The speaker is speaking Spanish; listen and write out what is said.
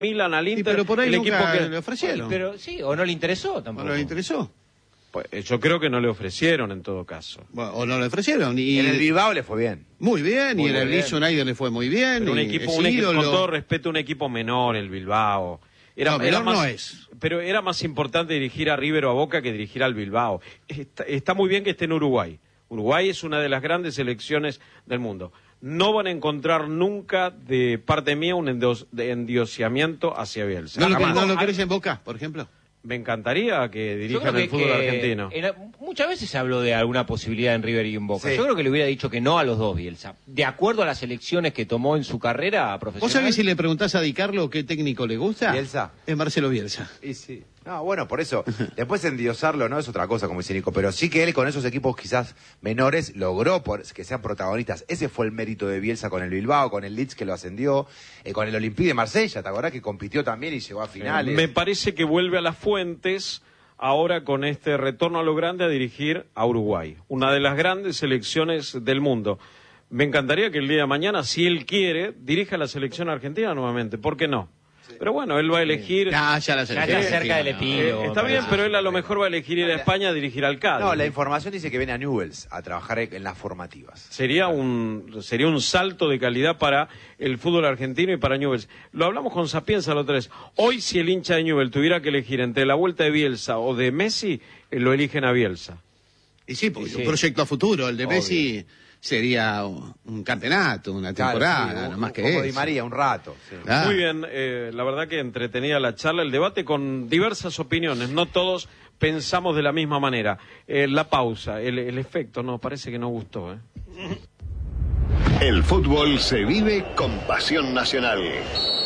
Milan, al Inter, pero por ahí el nunca equipo que le ofrecieron. Pero sí, o no le interesó tampoco. ¿No le interesó? Pues, yo creo que no le ofrecieron en todo caso. Bueno, o no le ofrecieron. Y En el Bilbao le fue bien. muy bien, Muy y en el bien. Leeds United le fue muy bien. Pero un y equipo, es con ídolo. todo respeto, un equipo menor, el Bilbao. No, menor no es. Pero era más importante dirigir a River o a Boca que dirigir al Bilbao. Está muy bien que esté en Uruguay. Uruguay es una de las grandes selecciones del mundo. No van a encontrar nunca de parte mía un endiosamiento hacia Bielsa. ¿No lo querés en Boca, por ejemplo? Me encantaría que Yo dirijan creo el fútbol argentino. Muchas veces se habló de alguna posibilidad en River y en Boca. Sí. Yo creo que le hubiera dicho que no a los dos, Bielsa. De acuerdo a las elecciones que tomó en su carrera profesional. ¿Vos sabés si le preguntás a Di Carlo qué técnico le gusta? ¿Bielsa? Es Marcelo Bielsa. Y sí. No, bueno, por eso. Después endiosarlo no es otra cosa, como dice Nico, pero sí que él con esos equipos quizás menores logró que sean protagonistas. Ese fue el mérito de Bielsa con el Bilbao, con el Leeds que lo ascendió, con el Olympique de Marsella, ¿te acordás que compitió también y llegó a finales? Me parece que vuelve a las fuentes ahora con este retorno a lo grande a dirigir a Uruguay, una de las grandes selecciones del mundo. Me encantaría que el día de mañana, si él quiere, dirija la selección argentina nuevamente. ¿Por qué no? Pero bueno, él va a elegir... Ya la Ya selección. está cerca del estilo. está bien, pero él a lo mejor va a elegir ir a España a dirigir al Cádiz. No, la información dice que viene a Newell's a trabajar en las formativas. Sería un salto de calidad para el fútbol argentino y para Newell's. Lo hablamos con Sapienza los tres. Hoy, si el hincha de Newell's tuviera que elegir entre la vuelta de Bielsa o de Messi, lo eligen a Bielsa. Y sí, porque Sí. un proyecto a futuro. El de Obvio. Messi sería un campeonato, una temporada, Claro, sí, no más que como eso. Di María, un rato. Sí. Ah. Muy bien, la verdad que entretenida la charla, el debate con diversas opiniones. No todos pensamos de la misma manera. La pausa, el efecto, no, parece que no gustó. El fútbol se vive con pasión nacional.